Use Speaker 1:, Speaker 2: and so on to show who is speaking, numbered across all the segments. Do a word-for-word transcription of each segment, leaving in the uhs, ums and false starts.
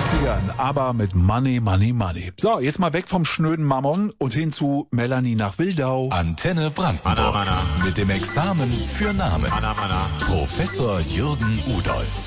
Speaker 1: siebzigern, aber mit Money, Money, Money. So, jetzt mal weg vom schnöden Mammon und hin zu Melanie nach Wildau.
Speaker 2: Antenne Brandenburg. Mana, mana. Mit dem Examen für Namen. Mana, mana. Professor Jürgen Udolf.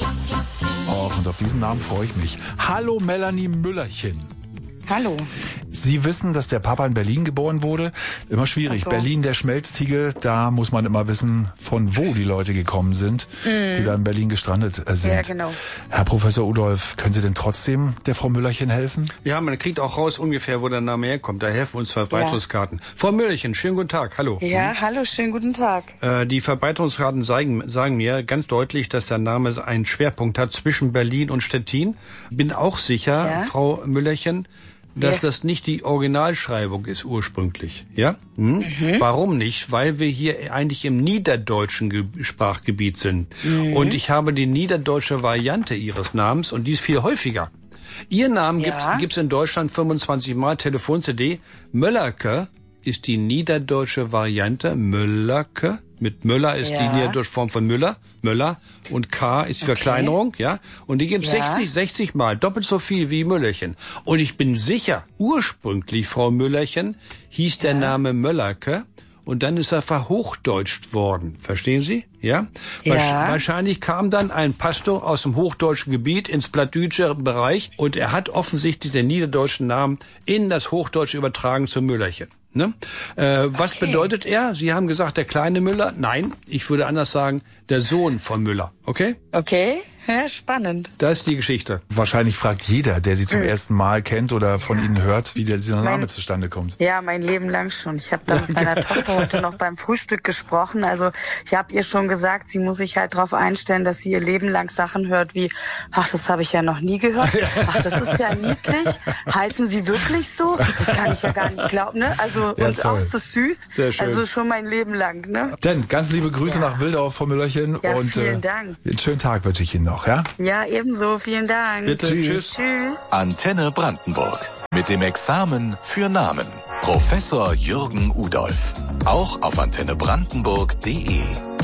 Speaker 1: Och, und auf diesen Namen freue ich mich. Hallo Melanie Müllerchen.
Speaker 3: Hallo.
Speaker 1: Sie wissen, dass der Papa in Berlin geboren wurde. Immer schwierig. So. Berlin, der Schmelztiegel, da muss man immer wissen, von wo die Leute gekommen sind, mm. die da in Berlin gestrandet sind.
Speaker 3: Ja, genau.
Speaker 1: Herr Professor Udolf, können Sie denn trotzdem der Frau Müllerchen helfen?
Speaker 4: Ja, man kriegt auch raus ungefähr, wo der Name herkommt. Da helfen uns Verbreitungskarten. Ja. Frau Müllerchen, schönen guten Tag. Hallo.
Speaker 3: Ja, hm? hallo, schönen guten Tag.
Speaker 4: Äh, die Verbreitungskarten sagen, sagen mir ganz deutlich, dass der Name einen Schwerpunkt hat zwischen Berlin und Stettin. Bin auch sicher, ja? Frau Müllerchen, dass ja. das nicht die Originalschreibung ist ursprünglich, ja? Hm? Mhm. Warum nicht? Weil wir hier eigentlich im niederdeutschen Ge- Sprachgebiet sind. Mhm. Und ich habe die niederdeutsche Variante Ihres Namens und die ist viel häufiger. Ihr Namen ja. gibt es in Deutschland fünfundzwanzig Mal, Telefon-C D. Möllerke ist die niederdeutsche Variante, Möllerke. Mit Müller ist ja. die niederdeutsche Form von Müller, Möller, und K ist die okay. Verkleinerung, ja. Und die gibt es ja. sechzig, sechzig Mal, doppelt so viel wie Müllerchen. Und ich bin sicher, ursprünglich, Frau Müllerchen, hieß der ja. Name Möllerke und dann ist er verhochdeutscht worden. Verstehen Sie? Ja?
Speaker 3: ja.
Speaker 4: Wahrscheinlich kam dann ein Pastor aus dem hochdeutschen Gebiet ins plattdeutsche Bereich und er hat offensichtlich den niederdeutschen Namen in das Hochdeutsche übertragen zu Müllerchen. Ne? Äh, okay. Was bedeutet er? Sie haben gesagt, der kleine Müller. Nein, ich würde anders sagen, der Sohn von Müller. Okay?
Speaker 3: Okay, ja, spannend.
Speaker 4: Das ist die Geschichte.
Speaker 1: Wahrscheinlich fragt jeder, der Sie zum mhm. ersten Mal kennt oder von ja. Ihnen hört, wie der, dieser Name
Speaker 3: mein,
Speaker 1: zustande kommt.
Speaker 3: Ja, mein Leben lang schon. Ich habe da mit meiner Tochter heute noch beim Frühstück gesprochen. Also ich habe ihr schon gesagt, sie muss sich halt darauf einstellen, dass sie ihr Leben lang Sachen hört wie, ach, das habe ich ja noch nie gehört. Ach, das ist ja niedlich. Heißen Sie wirklich so? Das kann ich ja gar nicht glauben. Ne? Also
Speaker 1: ja,
Speaker 3: und auch so süß.
Speaker 1: Sehr schön.
Speaker 3: Also schon mein Leben lang. Ne?
Speaker 1: Dann ganz liebe Grüße ja. nach Wildau, Frau Müllerchen.
Speaker 3: Ja,
Speaker 1: und
Speaker 3: vielen
Speaker 1: äh,
Speaker 3: Dank.
Speaker 1: Einen schönen Tag wünsche ich Ihnen noch. Ja,
Speaker 3: ja ebenso. Vielen Dank.
Speaker 1: Bitte.
Speaker 3: Tschüss. Tschüss.
Speaker 2: Antenne Brandenburg. Mit dem Examen für Namen. Professor Jürgen Udolf. Auch auf antenne brandenburg punkt de.